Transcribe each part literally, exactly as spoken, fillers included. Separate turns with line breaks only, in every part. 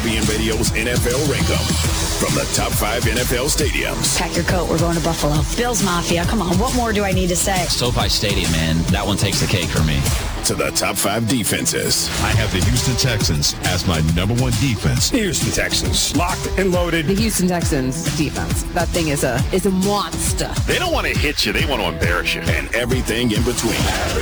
S P N Radio's N F L Rankum from the top five N F L stadiums.
Pack your coat. We're going to Buffalo. Bills Mafia. Come on. What more do I need to say?
SoFi Stadium, man. That one takes the cake for me.
To the top five defenses.
I have the Houston Texans as my number one defense.
The Houston Texans, locked and loaded.
The Houston Texans defense. That thing is a is a monster.
They don't want to hit you. They want to embarrass you.
And everything in between.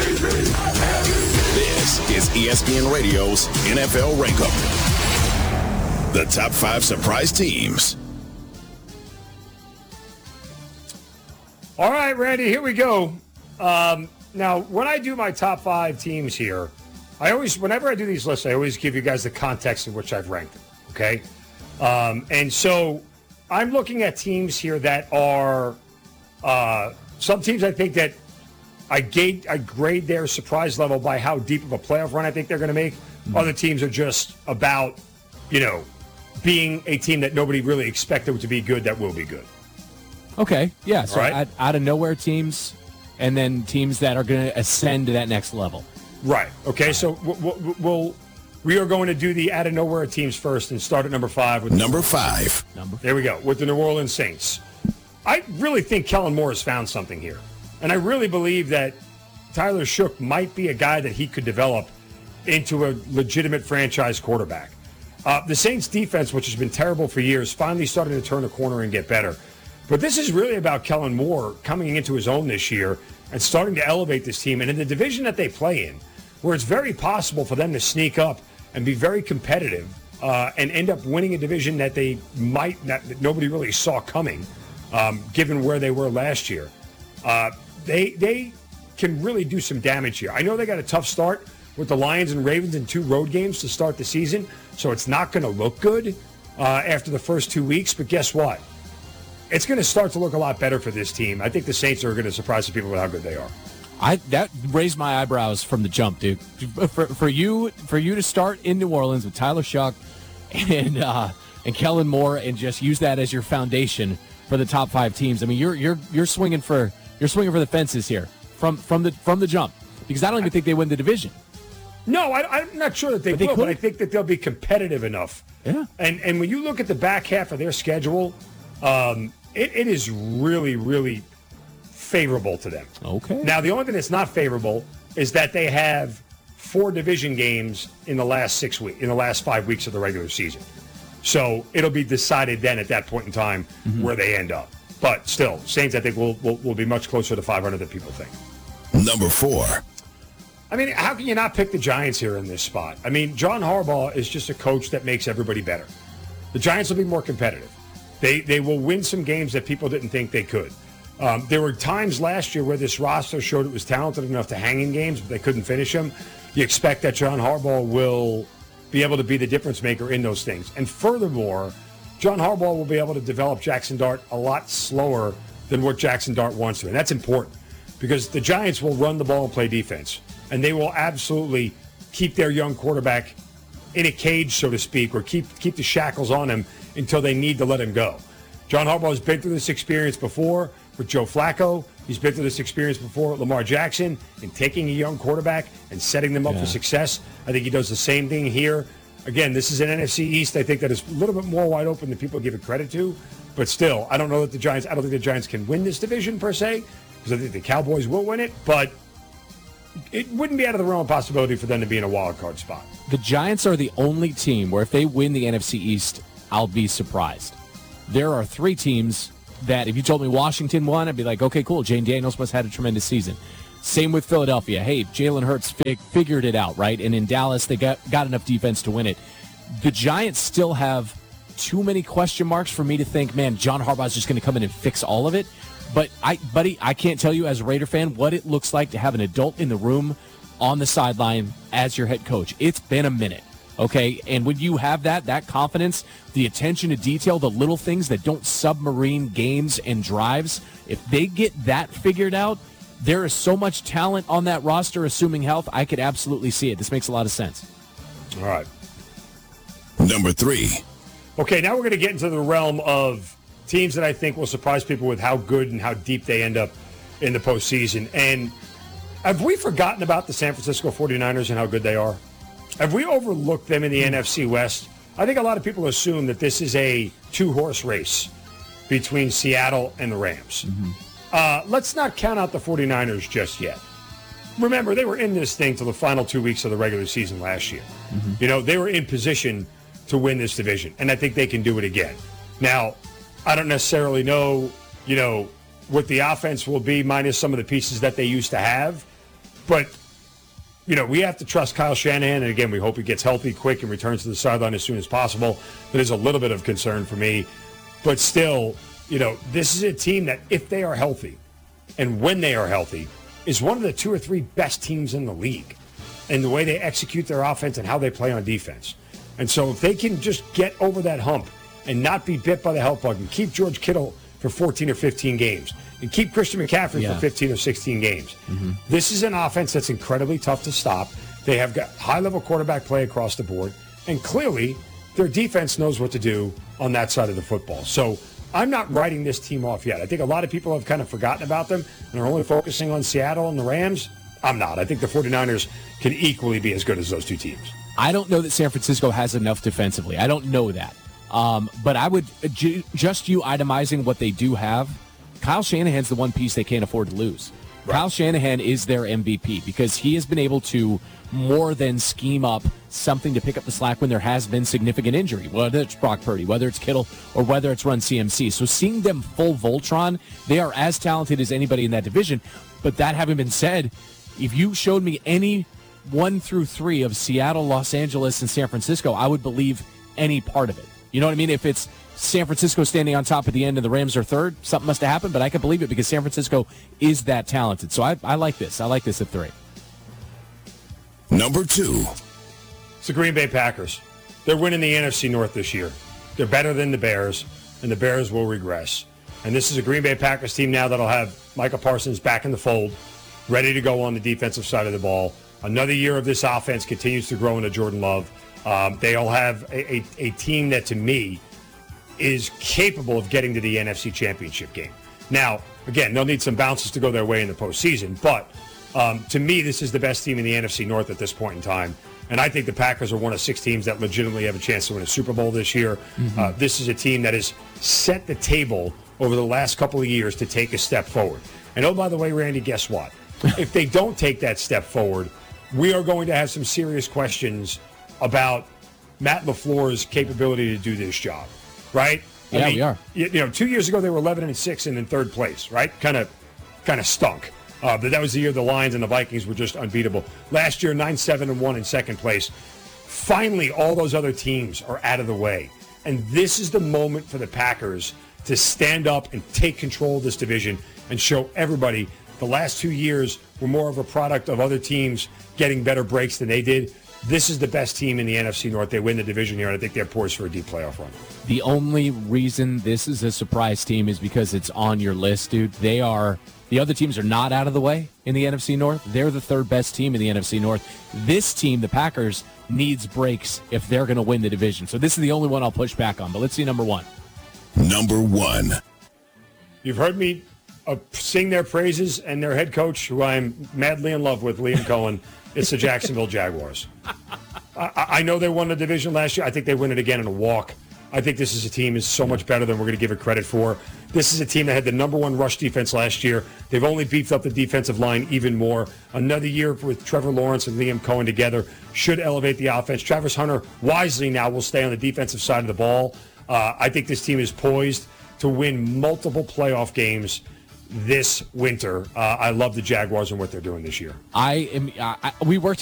This is E S P N Radio's N F L Rankum. The top five surprise teams.
All right, Randy, here we go. Um, now, when I do my top five teams here, I always, whenever I do these lists, I always give you guys the context in which I've ranked them, okay? Um, and so I'm looking at teams here that are, uh, some teams I think that I, gauge, I grade their surprise level by how deep of a playoff run I think they're going to make. Mm-hmm. Other teams are just about, you know, being a team that nobody really expected to be good that will be good.
Okay, yeah. So
right.
out, out of nowhere teams, and then teams that are going to ascend to that next level.
Right. Okay. Right. So we'll, we'll we are going to do the out of nowhere teams first and start at number five. With
number five.
Number. There we go with the New Orleans Saints. I really think Kellen Moore has found something here, and I really believe that Tyler Shough might be a guy that he could develop into a legitimate franchise quarterback. Uh, the Saints defense, which has been terrible for years, finally starting to turn a corner and get better. But this is really about Kellen Moore coming into his own this year and starting to elevate this team. And in the division that they play in, where it's very possible for them to sneak up and be very competitive uh, and end up winning a division that they might not, that nobody really saw coming, um, given where they were last year. Uh, they they can really do some damage here. I know they got a tough start with the Lions and Ravens in two road games to start the season, so it's not going to look good uh, after the first two weeks. But guess what? It's going to start to look a lot better for this team. I think the Saints are going to surprise the people with how good they are.
I that raised my eyebrows from the jump, dude. For, for you, for you to start in New Orleans with Tyler Shough and uh, and Kellen Moore, and just use that as your foundation for the top five teams. I mean, you're you're you're swinging for you're swinging for the fences here from from the from the jump, because I don't even think they win the division.
No, I, I'm not sure that they,
but
will,
they
but I think that they'll be competitive enough.
Yeah.
And and when you look at the back half of their schedule, um, it, it is really, really favorable to them.
Okay.
Now, the only thing that's not favorable is that they have four division games in the last six weeks, in the last five weeks of the regular season. So it'll be decided then at that point in time mm-hmm. where they end up. But still, Saints, I think, will, will, will be much closer to five hundred than people think.
Number four.
I mean, how can you not pick the Giants here in this spot? I mean, John Harbaugh is just a coach that makes everybody better. The Giants will be more competitive. They they will win some games that people didn't think they could. Um, there were times last year where this roster showed it was talented enough to hang in games, but they couldn't finish them. You expect that John Harbaugh will be able to be the difference maker in those things. And furthermore, John Harbaugh will be able to develop Jackson Dart a lot slower than what Jackson Dart wants to. And that's important because the Giants will run the ball and play defense. And they will absolutely keep their young quarterback in a cage, so to speak, or keep keep the shackles on him until they need to let him go. John Harbaugh has been through this experience before with Joe Flacco. He's been through this experience before with Lamar Jackson in taking a young quarterback and setting them up yeah. for success. I think he does the same thing here. Again, this is an N F C East, I think, that is a little bit more wide open than people give it credit to. But still, I don't know that the Giants, I don't think the Giants can win this division per se, because I think the Cowboys will win it. But it wouldn't be out of the realm of possibility for them to be in a wild card spot.
The Giants are the only team where if they win the N F C East, I'll be surprised. There are three teams that if you told me Washington won, I'd be like, okay, cool. Jane Daniels must have had a tremendous season. Same with Philadelphia. Hey, Jalen Hurts fig- figured it out, right? And in Dallas, they got, got enough defense to win it. The Giants still have too many question marks for me to think, man, John Harbaugh's just going to come in and fix all of it. But, I, buddy, I can't tell you as a Raider fan what it looks like to have an adult in the room on the sideline as your head coach. It's been a minute, okay? And when you have that, that confidence, the attention to detail, the little things that don't submarine games and drives, if they get that figured out, there is so much talent on that roster, assuming health, I could absolutely see it. This makes a lot of sense.
All right.
Number three.
Okay, now we're going to get into the realm of teams that I think will surprise people with how good and how deep they end up in the postseason. And have we forgotten about the San Francisco forty-niners and how good they are? Have we overlooked them in the N F C West I think a lot of people assume that this is a two-horse race between Seattle and the Rams. Mm-hmm. Uh, let's not count out the 49ers just yet. Remember, they were in this thing till the final two weeks of the regular season last year. Mm-hmm. You know, they were in position to win this division, and I think they can do it again. Now, I don't necessarily know, you know, what the offense will be minus some of the pieces that they used to have, but, you know, we have to trust Kyle Shanahan, and again, we hope he gets healthy quick and returns to the sideline as soon as possible. That is a little bit of concern for me, but still, you know, this is a team that, if they are healthy, and when they are healthy, is one of the two or three best teams in the league. And the way they execute their offense and how they play on defense. And so if they can just get over that hump and not be bit by the health bug and keep George Kittle for fourteen or fifteen games and keep Christian McCaffrey yeah. for fifteen or sixteen games, mm-hmm. this is an offense that's incredibly tough to stop. They have got high-level quarterback play across the board. And clearly, their defense knows what to do on that side of the football. So I'm not writing this team off yet. I think a lot of people have kind of forgotten about them and are only focusing on Seattle and the Rams. I'm not. I think the 49ers can equally be as good as those two teams.
I don't know that San Francisco has enough defensively. I don't know that. Um, but I would, ju- just you itemizing what they do have, Kyle Shanahan's the one piece they can't afford to lose. Right. Kyle Shanahan is their M V P because he has been able to more than scheme up something to pick up the slack when there has been significant injury, whether it's Brock Purdy, whether it's Kittle, or whether it's Run C M C. So seeing them full Voltron, they are as talented as anybody in that division. But that having been said, if you showed me any one through three of Seattle, Los Angeles, and San Francisco, I would believe any part of it. You know what I mean? If it's San Francisco standing on top at the end and the Rams are third, something must have happened, but I can believe it because San Francisco is that talented. So I, I like this. I like this at three.
Number two.
It's the Green Bay Packers. They're winning the N F C North this year. They're better than the Bears, and the Bears will regress. And this is a Green Bay Packers team now that'll have Micah Parsons back in the fold, ready to go on the defensive side of the ball. Another year of this offense continues to grow into Jordan Love. Um, they'll have a, a, a team that, to me, is capable of getting to the N F C Championship game. Now, again, they'll need some bounces to go their way in the postseason, but um, to me, this is the best team in the N F C North at this point in time. And I think the Packers are one of six teams that legitimately have a chance to win a Super Bowl this year. Mm-hmm. Uh, this is a team that has set the table over the last couple of years to take a step forward. And oh, by the way, Randy, guess what? If they don't take that step forward, we are going to have some serious questions about Matt LaFleur's capability to do this job, right?
Yeah, I mean, we are.
You, you know, two years ago they were eleven and six and in third place, right? Kind of, kind of stunk. Uh, but that was the year the Lions and the Vikings were just unbeatable. Last year, nine seven and one in second place. Finally, all those other teams are out of the way, and this is the moment for the Packers to stand up and take control of this division and show everybody the last two years were more of a product of other teams getting better breaks than they did. This is the best team in the N F C North. They win the division here, and I think they're poised for a deep playoff run.
The only reason this is a surprise team is because it's on your list, dude. They are, the other teams are not out of the way in the N F C North. They're the third best team in the N F C North. This team, the Packers, needs breaks if they're going to win the division. So this is the only one I'll push back on. But let's see number one.
Number one.
You've heard me uh, sing their praises, and their head coach, who I'm madly in love with, Liam Cohen. It's the Jacksonville Jaguars. I, I know they won the division last year. I think they win it again in a walk. I think this is a team is so much better than we're going to give it credit for. This is a team that had the number one rush defense last year. They've only beefed up the defensive line even more. Another year with Trevor Lawrence and Liam Cohen together should elevate the offense. Travis Hunter wisely now will stay on the defensive side of the ball. Uh, I think this team is poised to win multiple playoff games this winter. Uh, I love the Jaguars and what they're doing this year.
I am. I, we worked